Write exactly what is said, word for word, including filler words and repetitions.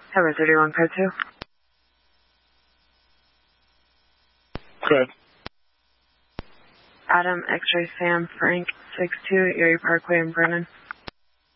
Tower thirty-one, code two. Good. Adam, X-ray Sam, Frank, six two, Erie Parkway in Brennan.